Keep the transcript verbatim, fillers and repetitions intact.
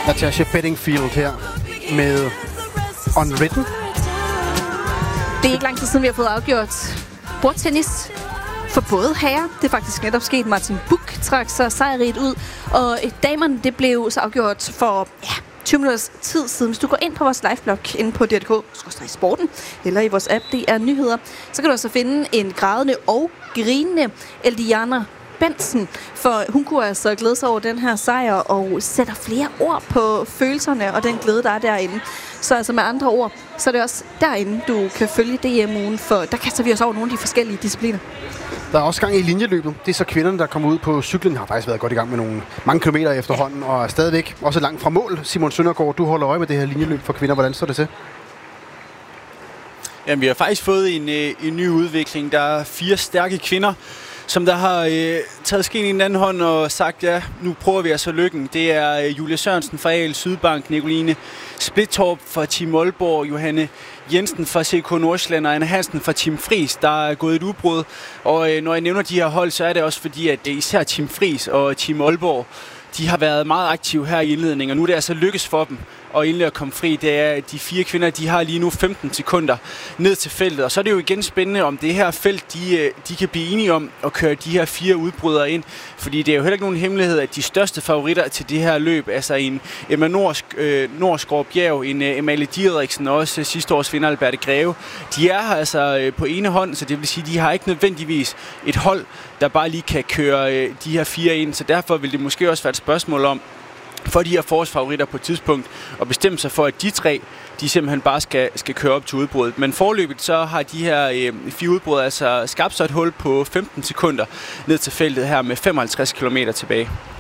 Natasha Bedingfield her med Unwritten. Det er ikke lang tid siden, vi har fået afgjort bordtennis for både herrer. Det er faktisk netop sket. Martin Buch trak sig sejrigt ud. Og damerne, det blev så afgjort for ja, tyve minutters tid siden. Hvis du går ind på vores liveblog inde på D R punktum D K, sporten, eller i vores app, D R Nyheder, så kan du altså finde en grædende og grinende Eldiana Benson, for hun kunne altså glæde sig over den her sejr og sætter flere ord på følelserne og den glæde, der er derinde. Så altså med andre ord, så er det også derinde, du kan følge D M-ugen, for der kaster vi os over nogle af de forskellige discipliner. Der er også gang i linjeløbet. Det er så kvinderne, der kommer ud på cyklen. Har faktisk været godt i gang med nogle mange kilometer efterhånden, og er stadigvæk også langt fra mål. Simon Søndergaard, du holder øje med det her linjeløb for kvinder. Hvordan står det til? Jamen, vi har faktisk fået en, en ny udvikling. Der er fire stærke kvinder, som der har øh, taget skeen i den anden hånd og sagt, ja, nu prøver vi altså lykken. Det er øh, Julia Sørensen fra A L Sydbank, Nicoline Splittorp fra Team Aalborg, Johanne Jensen fra C K Nordsjælland og Anna Hansen fra Team Fris, der er gået et udbrud. Og øh, når jeg nævner de her hold, så er det også fordi, at især Team Fris og Team Aalborg, de har været meget aktive her i indledningen, og nu er det altså lykkes for dem og endelig at komme fri. Det er, de fire kvinder, de har lige nu femten sekunder ned til feltet, og så er det jo igen spændende, om det her felt, de, de kan blive enige om at køre de her fire udbrydere ind, fordi det er jo heller ikke nogen hemmelighed, at de største favoritter til det her løb, altså en Emma Norsk, øh, Norsgaard Bjerg, en øh, Amalie Didriksen og også øh, sidste års vinder Alberte Greve, de er her altså øh, på ene hånd, så det vil sige, de har ikke nødvendigvis et hold, der bare lige kan køre øh, de her fire ind, så derfor vil det måske også være et spørgsmål om, for de her forårsfavoritter på et tidspunkt, og bestemme sig for, at de tre, de simpelthen bare skal, skal køre op til udbruddet. Men forløbet så har de her øh, fire udbrud altså skabt sig et hul på femten sekunder ned til feltet her med femoghalvtreds kilometer tilbage.